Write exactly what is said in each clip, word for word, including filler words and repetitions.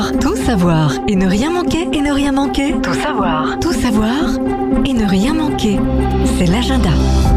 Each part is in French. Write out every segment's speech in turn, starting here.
savoir, tout savoir et ne rien manquer et ne rien manquer. Tout savoir, tout savoir et ne rien manquer. C'est l'agenda.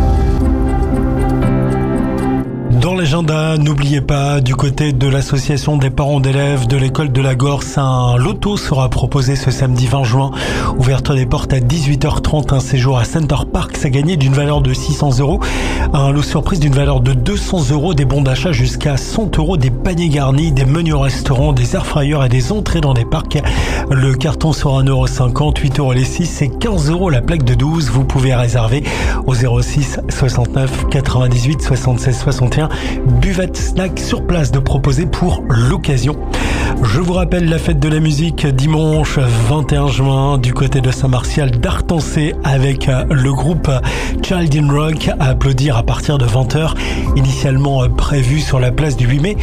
Dans l'agenda, n'oubliez pas, du côté de l'association des parents d'élèves de l'école de la Gorse, un loto sera proposé ce samedi vingt juin. Ouverture des portes à dix-huit heures trente, un séjour à Center Park, à gagner d'une valeur de six cents euros. Un lot surprise d'une valeur de deux cents euros, des bons d'achat jusqu'à cent euros, des paniers garnis, des menus au restaurant, des airfryers et des entrées dans des parcs. Le carton sera un euro cinquante, huit euros les six et quinze euros la plaque de douze. Vous pouvez réserver au zéro six soixante-neuf quatre-vingt-dix-huit soixante-seize soixante et un. Buvette snack sur place de proposer pour l'occasion. Je vous rappelle la fête de la musique dimanche vingt et un juin du côté de Saint-Martial d'Artancé avec le groupe Child in Rock à applaudir à partir de vingt heures. Initialement prévu sur la place du huit mai.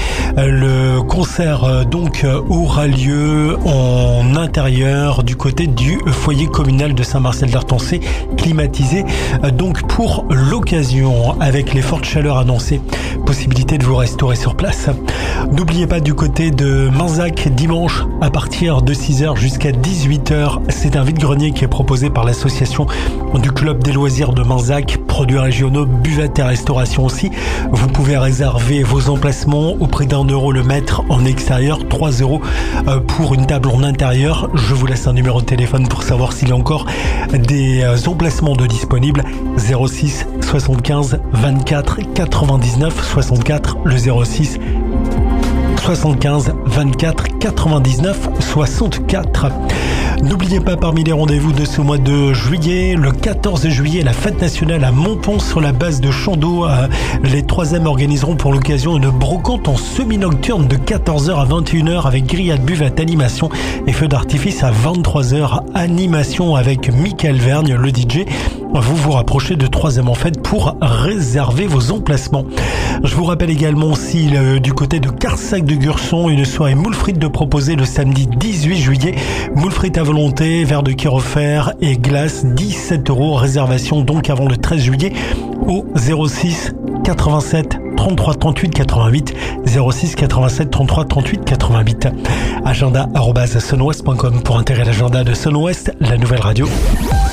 Le concert donc aura lieu en intérieur du côté du foyer communal de Saint-Martial d'Artancé, climatisé donc pour l'occasion avec les fortes chaleurs annoncées. Possibilité de vous restaurer sur place. N'oubliez pas du côté de Manzac, dimanche à partir de six heures jusqu'à dix-huit heures. C'est un vide-grenier qui est proposé par l'association du club des loisirs de Manzac. Produits régionaux, buvette et restauration aussi. Vous pouvez réserver vos emplacements au prix d'un euro le mètre en extérieur, trois euros pour une table en intérieur. Je vous laisse un numéro de téléphone pour savoir s'il y a encore des emplacements de disponibles. zéro six soixante-quinze vingt-quatre quatre-vingt-dix-neuf soixante-quatre, le zéro six soixante-quinze vingt-quatre quatre-vingt-dix-neuf soixante-quatre. N'oubliez pas, parmi les rendez-vous de ce mois de juillet, le quatorze juillet, la fête nationale à Montpont sur la base de Chandeau. Les troisièmes organiseront pour l'occasion une brocante en semi-nocturne de quatorze heures à vingt et une heures avec grillade, buvette, animation et feu d'artifice à vingt-trois heures. Animation avec Michael Vergne, le D J. Vous vous rapprochez de troisième en fête pour réserver vos emplacements. Je vous rappelle également aussi le, du côté de Carsac de Gurson, une soirée moule frites de proposer le samedi dix-huit juillet. Moule frites à volonté, verre de kérofert et glace, dix-sept euros. Réservation donc avant le treize juillet au zéro six quatre-vingt-sept trente-trois trente-huit quatre-vingt-huit, zéro six quatre-vingt-sept trente-trois trente-huit quatre-vingt-huit. Agenda arobase sunwest point com pour intégrer l'agenda de Sunwest, la nouvelle radio.